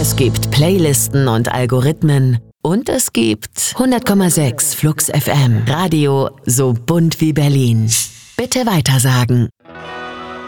Es gibt Playlisten und Algorithmen. Und es gibt 100,6 Flux FM. Radio so bunt wie Berlin. Bitte weitersagen.